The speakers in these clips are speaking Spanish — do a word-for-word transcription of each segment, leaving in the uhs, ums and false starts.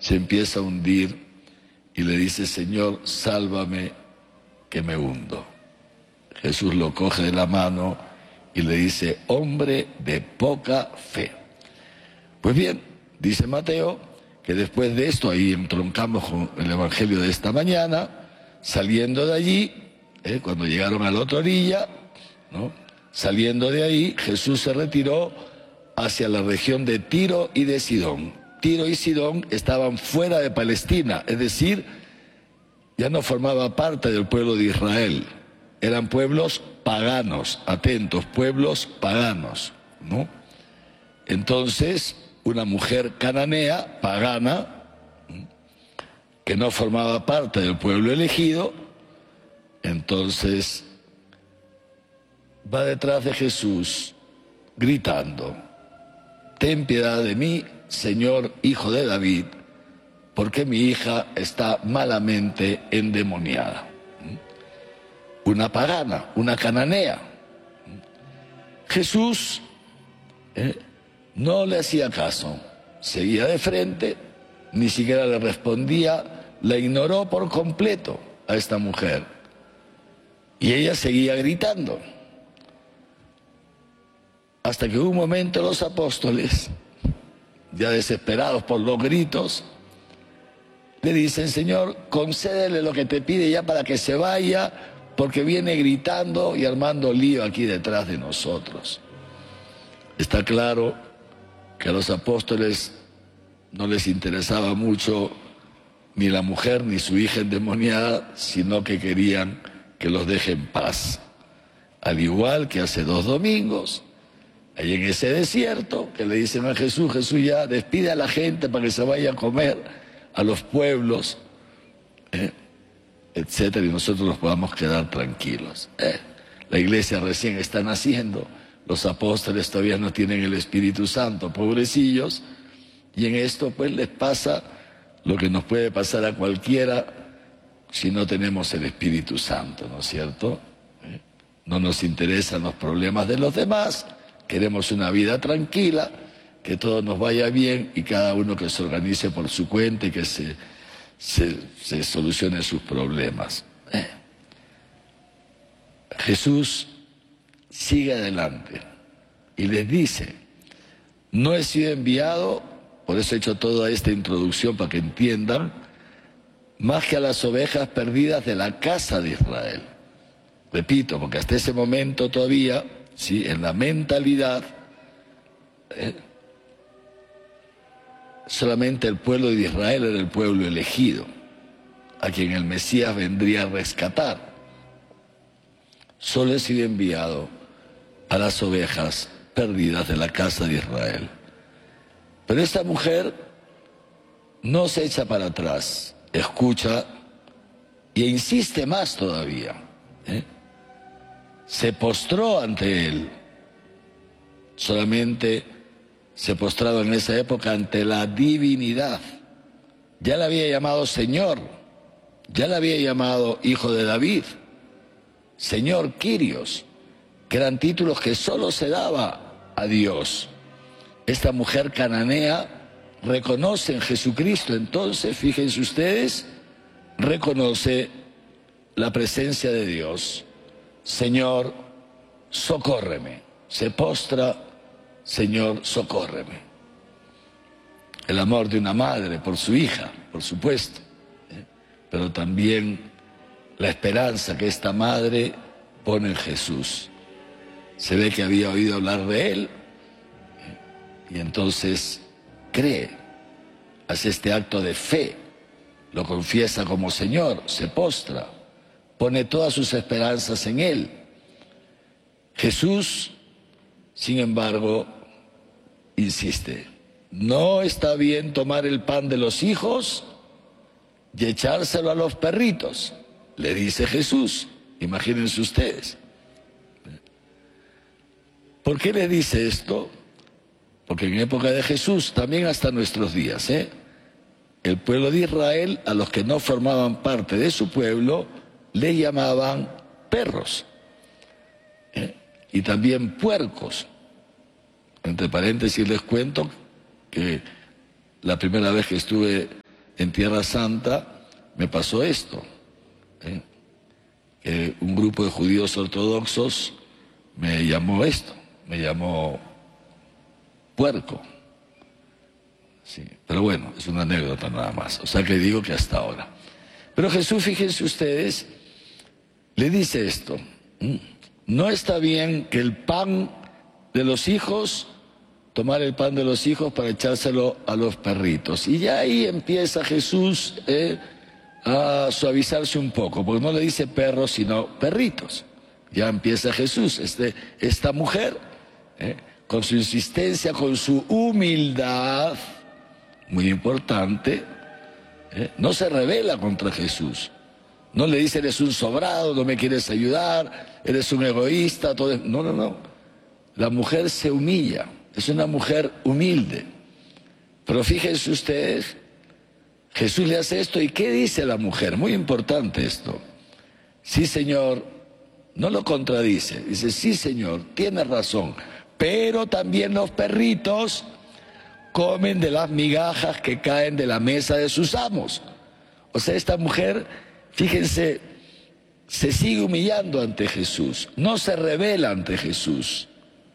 se empieza a hundir y le dice: Señor, sálvame, que me hundo. Jesús lo coge de la mano y le dice: hombre de poca fe. Pues bien, dice Mateo que después de esto, ahí entroncamos con el Evangelio de esta mañana, saliendo de allí, eh, cuando llegaron a la otra orilla, ¿no? Saliendo de ahí, Jesús se retiró hacia la región de Tiro y de Sidón. Tiro y Sidón estaban fuera de Palestina, es decir, ya no formaba parte del pueblo de Israel. Eran pueblos paganos, atentos, pueblos paganos, ¿no? Entonces, una mujer cananea, pagana, que no formaba parte del pueblo elegido, entonces va detrás de Jesús gritando: ten piedad de mí, Señor, Hijo de David, porque mi hija está malamente endemoniada. Una pagana, una cananea. Jesús eh, no le hacía caso, seguía de frente, ni siquiera le respondía, la ignoró por completo a esta mujer. Y ella seguía gritando. Hasta que hubo un momento los apóstoles, ya desesperados por los gritos, le dicen: Señor, concédele lo que te pide ya para que se vaya, porque viene gritando y armando lío aquí detrás de nosotros. Está claro que a los apóstoles no les interesaba mucho ni la mujer ni su hija endemoniada, sino que querían que los deje en paz. Al igual que hace dos domingos, ahí en ese desierto, que le dicen a Jesús: Jesús, ya despide a la gente para que se vaya a comer a los pueblos, eh, etcétera, y nosotros nos podamos quedar tranquilos. Eh, la iglesia recién está naciendo, los apóstoles todavía no tienen el Espíritu Santo, pobrecillos, y en esto pues les pasa lo que nos puede pasar a cualquiera si no tenemos el Espíritu Santo, ¿no es cierto? Eh, no nos interesan los problemas de los demás, queremos una vida tranquila, que todo nos vaya bien y cada uno que se organice por su cuenta y que se, se, se solucione sus problemas. Eh. Jesús sigue adelante y les dice: no he sido enviado, por eso he hecho toda esta introducción para que entiendan, más que a las ovejas perdidas de la casa de Israel. Repito, porque hasta ese momento todavía, sí, en la mentalidad, eh, solamente el pueblo de Israel era el pueblo elegido, a quien el Mesías vendría a rescatar. Solo he sido enviado a las ovejas perdidas de la casa de Israel. Pero esta mujer no se echa para atrás, escucha e insiste más todavía, ¿eh? Se postró ante él. Solamente se postraba en esa época ante la divinidad. Ya le había llamado Señor, ya le había llamado Hijo de David, Señor Kyrios, que eran títulos que solo se daba a Dios. Esta mujer cananea reconoce en Jesucristo, entonces, fíjense ustedes, reconoce la presencia de Dios. Señor, socórreme. Se postra: Señor, socórreme. El amor de una madre por su hija, por supuesto, ¿eh? Pero también la esperanza que esta madre pone en Jesús. Se ve que había oído hablar de él, ¿eh? Y entonces cree, hace este acto de fe, lo confiesa como Señor, se postra, pone todas sus esperanzas en él. Jesús, sin embargo, insiste: no está bien tomar el pan de los hijos y echárselo a los perritos, le dice Jesús. Imagínense ustedes. ¿Por qué le dice esto? Porque en época de Jesús, también hasta nuestros días, ¿eh? el pueblo de Israel, a los que no formaban parte de su pueblo, le llamaban perros, ¿eh? y también puercos. Entre paréntesis les cuento que la primera vez que estuve en Tierra Santa me pasó esto. ¿eh? Que un grupo de judíos ortodoxos me llamó esto, me llamó puerco. Sí, pero bueno, es una anécdota nada más. O sea que digo que hasta ahora. Pero Jesús, fíjense ustedes, le dice esto. No está bien que el pan de los hijos, tomar el pan de los hijos para echárselo a los perritos. Y ya ahí empieza Jesús eh, a suavizarse un poco, porque no le dice perros, sino perritos. Ya empieza Jesús, este, esta mujer, eh, con su insistencia, con su humildad, muy importante, eh, no se rebela contra Jesús. No le dice, eres un sobrado, no me quieres ayudar, eres un egoísta, todo. No, no, no. La mujer se humilla, es una mujer humilde. Pero fíjense ustedes, Jesús le hace esto, ¿y qué dice la mujer? Muy importante esto. Sí, Señor, no lo contradice. Dice, sí, Señor, tienes razón, pero también los perritos comen de las migajas que caen de la mesa de sus amos. O sea, esta mujer, fíjense, se sigue humillando ante Jesús, no se revela ante Jesús.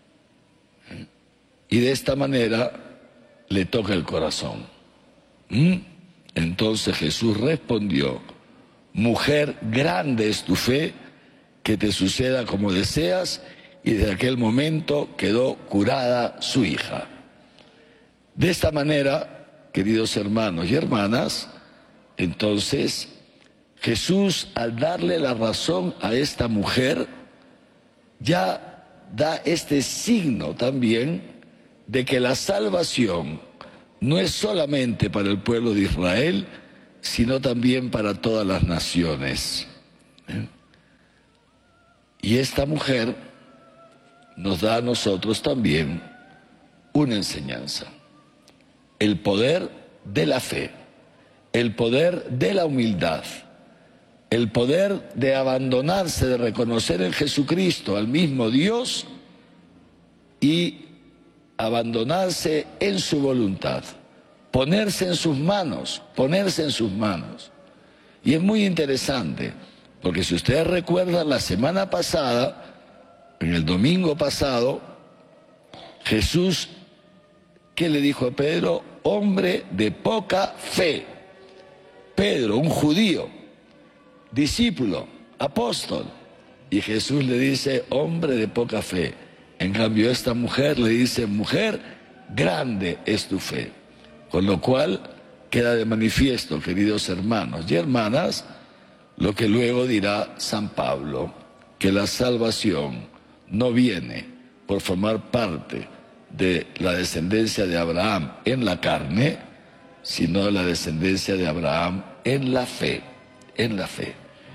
Y de esta manera le toca el corazón. ¿Mm? Entonces Jesús respondió, mujer, grande es tu fe, que te suceda como deseas, y desde aquel momento quedó curada su hija. De esta manera, queridos hermanos y hermanas, entonces Jesús, al darle la razón a esta mujer, ya da este signo también de que la salvación no es solamente para el pueblo de Israel, sino también para todas las naciones. ¿Eh? Y esta mujer nos da a nosotros también una enseñanza. El poder de la fe, el poder de la humildad, el poder de abandonarse, de reconocer en Jesucristo al mismo Dios y abandonarse en su voluntad, ponerse en sus manos, ponerse en sus manos. Y es muy interesante, porque si ustedes recuerdan la semana pasada, en el domingo pasado, Jesús, ¿qué le dijo a Pedro? Hombre de poca fe. Pedro, un judío, discípulo, apóstol. Y Jesús le dice, hombre de poca fe. En cambio, esta mujer le dice, mujer, grande es tu fe. Con lo cual queda de manifiesto, queridos hermanos y hermanas, lo que luego dirá San Pablo, que la salvación no viene por formar parte de la descendencia de Abraham en la carne, sino de la descendencia de Abraham en la fe, en la fe.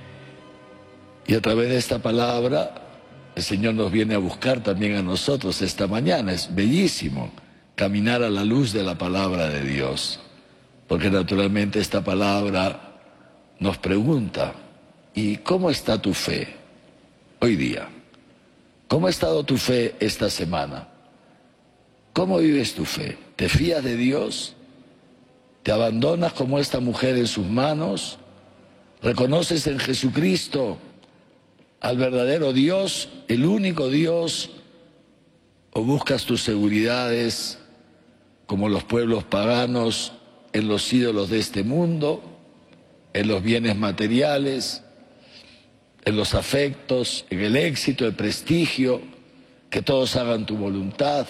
Y a través de esta palabra, el Señor nos viene a buscar también a nosotros esta mañana. Es bellísimo caminar a la luz de la palabra de Dios, porque naturalmente esta palabra nos pregunta, ¿y cómo está tu fe hoy día? ¿Cómo ha estado tu fe esta semana? ¿Cómo vives tu fe? ¿Te fías de Dios? ¿Te abandonas como esta mujer en sus manos? ¿Reconoces en Jesucristo al verdadero Dios, el único Dios, o buscas tus seguridades como los pueblos paganos en los ídolos de este mundo, en los bienes materiales, en los afectos, en el éxito, el prestigio, que todos hagan tu voluntad?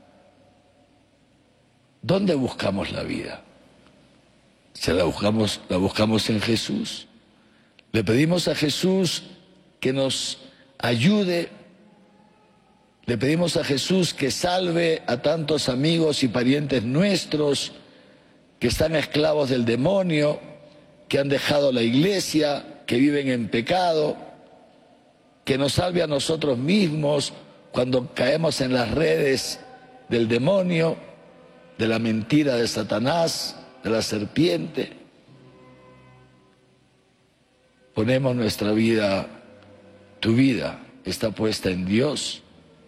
¿Dónde buscamos la vida? ¿Se la buscamos, la buscamos en Jesús? Le pedimos a Jesús que nos ayude, le pedimos a Jesús que salve a tantos amigos y parientes nuestros que están esclavos del demonio, que han dejado la iglesia, que viven en pecado, que nos salve a nosotros mismos cuando caemos en las redes del demonio, de la mentira de Satanás, de la serpiente. Ponemos nuestra vida, tu vida está puesta en Dios,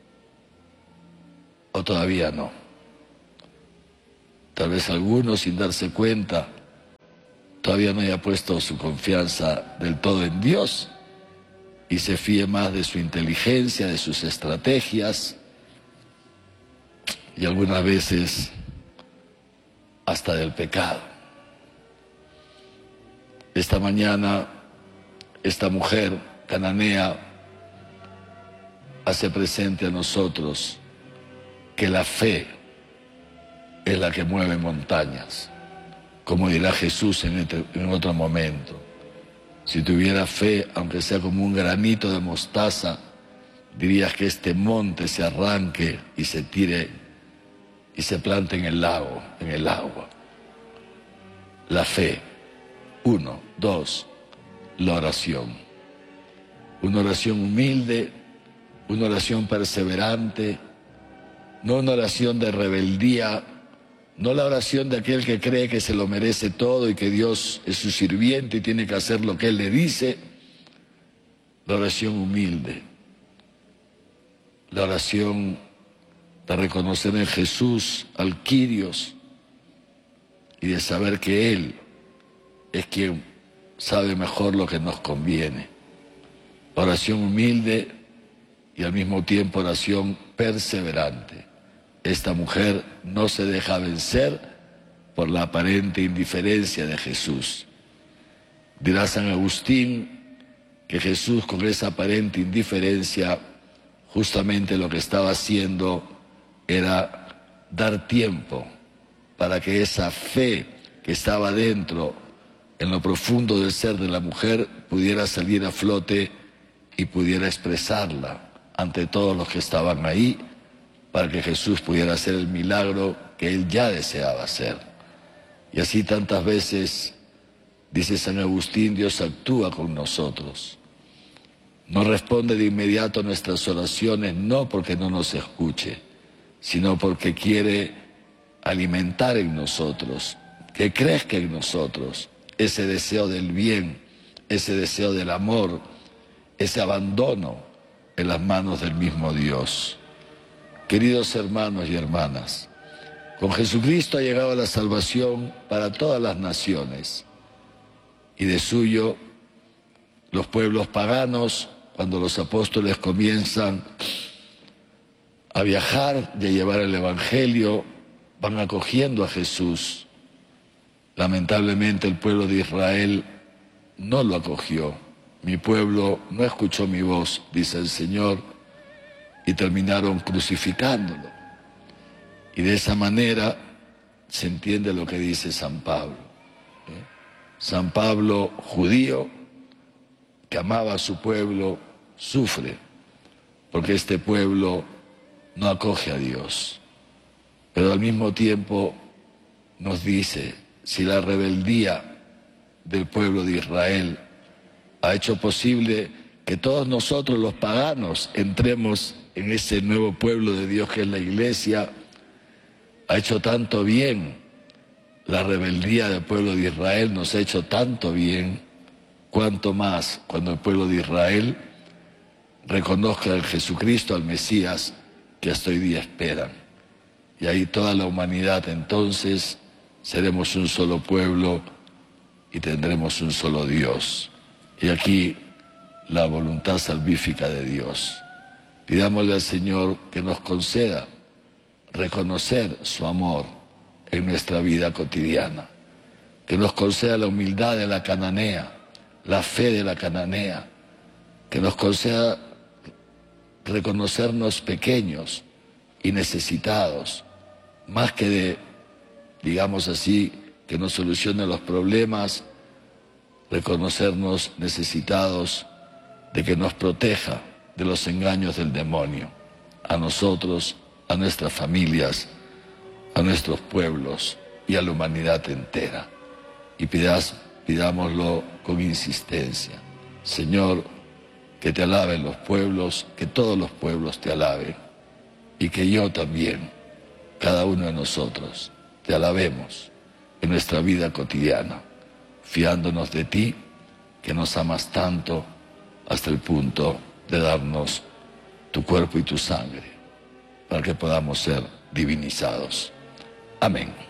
o todavía no. Tal vez algunos, sin darse cuenta, todavía no haya puesto su confianza del todo en Dios y se fíe más de su inteligencia, de sus estrategias y algunas veces hasta del pecado. Esta mañana, esta mujer cananea hace presente a nosotros que la fe es la que mueve montañas, como dirá Jesús en, este, en otro momento. Si tuviera fe, aunque sea como un granito de mostaza, dirías que este monte se arranque y se tire y se plante en el lago, en el agua. La fe. Uno. Dos. La oración. Una oración humilde, una oración perseverante, no una oración de rebeldía, no la oración de aquel que cree que se lo merece todo y que Dios es su sirviente y tiene que hacer lo que Él le dice. La oración humilde, la oración de reconocer en Jesús al Kyrios y de saber que Él es quien sabe mejor lo que nos conviene. Oración humilde y al mismo tiempo oración perseverante. Esta mujer no se deja vencer por la aparente indiferencia de Jesús. Dirá San Agustín que Jesús, con esa aparente indiferencia, justamente lo que estaba haciendo era dar tiempo para que esa fe que estaba dentro, en lo profundo del ser de la mujer, pudiera salir a flote y pudiera expresarla ante todos los que estaban ahí, para que Jesús pudiera hacer el milagro que Él ya deseaba hacer. Y así tantas veces, dice San Agustín, Dios actúa con nosotros. No responde de inmediato a nuestras oraciones, no porque no nos escuche, sino porque quiere alimentar en nosotros, que crezca en nosotros ese deseo del bien, ese deseo del amor, ese abandono en las manos del mismo Dios. Queridos hermanos y hermanas, con Jesucristo ha llegado la salvación para todas las naciones, y de suyo los pueblos paganos, cuando los apóstoles comienzan a viajar y a llevar el Evangelio, van acogiendo a Jesús. Lamentablemente el pueblo de Israel no lo acogió. Mi pueblo no escuchó mi voz, dice el Señor, y terminaron crucificándolo. Y de esa manera se entiende lo que dice San Pablo. ¿eh? San Pablo, judío, que amaba a su pueblo, sufre, porque este pueblo no acoge a Dios. Pero al mismo tiempo nos dice, si la rebeldía del pueblo de Israel ha hecho posible que todos nosotros los paganos entremos en ese nuevo pueblo de Dios que es la Iglesia, ha hecho tanto bien, la rebeldía del pueblo de Israel nos ha hecho tanto bien, cuanto más cuando el pueblo de Israel reconozca al Jesucristo, al Mesías, que hasta hoy día esperan. Y ahí toda la humanidad entonces seremos un solo pueblo y tendremos un solo Dios. Y aquí la voluntad salvífica de Dios. Pidámosle al Señor que nos conceda reconocer su amor en nuestra vida cotidiana, que nos conceda la humildad de la cananea, la fe de la cananea, que nos conceda reconocernos pequeños y necesitados, más que de, digamos así, que nos solucione los problemas, reconocernos necesitados de que nos proteja de los engaños del demonio, a nosotros, a nuestras familias, a nuestros pueblos y a la humanidad entera. Y pidas, pidámoslo con insistencia. Señor, que te alaben los pueblos, que todos los pueblos te alaben, y que yo también, cada uno de nosotros, te alabemos en nuestra vida cotidiana, fiándonos de ti, que nos amas tanto hasta el punto de darnos tu cuerpo y tu sangre, para que podamos ser divinizados. Amén.